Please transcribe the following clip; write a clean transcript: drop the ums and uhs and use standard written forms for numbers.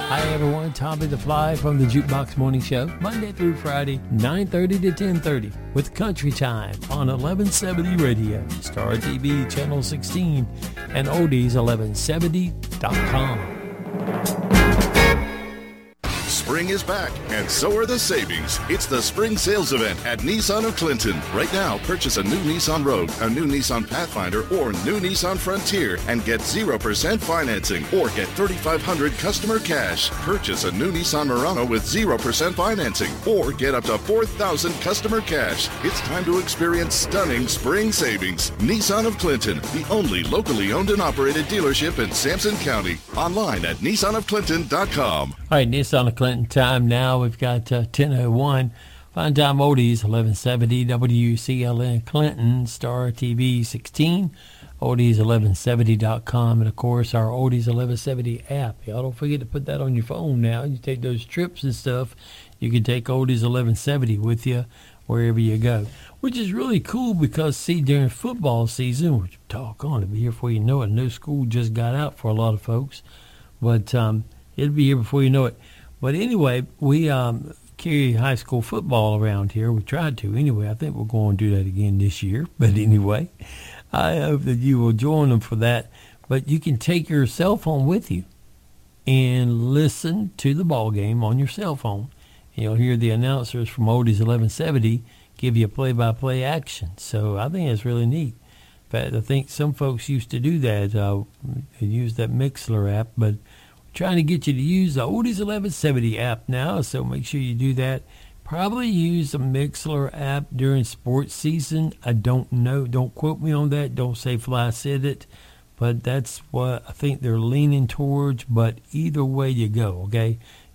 Hi everyone, Tommy the Fly from the Jukebox Morning Show, Monday through Friday, 9:30 to 10:30, with Country Time on 1170 Radio, Star TV Channel 16, and oldies1170.com. Spring is back, and so are the savings. It's the spring sales event at Nissan of Clinton. Right now, purchase a new Nissan Rogue, a new Nissan Pathfinder, or new Nissan Frontier, and get 0% financing, or get $3,500 customer cash. Purchase a new Nissan Murano with 0% financing, or get up to $4,000 customer cash. It's time to experience stunning spring savings. Nissan of Clinton, the only locally owned and operated dealership in Sampson County. Online at nissanofclinton.com. All right, Nissan of Clinton time now. We've got 10:01. Fine Time Oldies, 1170 WCLN Clinton, Star TV 16, oldies1170.com, and, of course, our Oldies 1170 app. Y'all don't forget to put that on your phone now. You take those trips and stuff, you can take Oldies 1170 with you wherever you go, which is really cool because, see, during football season, which talk on, it'll be here before you know it. No school just got out for a lot of folks, but it'll be here before you know it. But anyway, we carry high school football around here. We tried to anyway. I think we're going to do that again this year. But anyway, I hope that you will join them for that. But you can take your cell phone with you and listen to the ball game on your cell phone. And you'll hear the announcers from Oldies 1170 give you a play-by-play action. So I think that's really neat. In fact, I think some folks used to do that, use that Mixler app, but trying to get you to use the Oldies 1170 app now, so make sure you do that. Probably use the Mixler app during sports season. I don't know. Don't quote me on that. Don't say Fly said it. But that's what I think they're leaning towards. But either way you go, okay?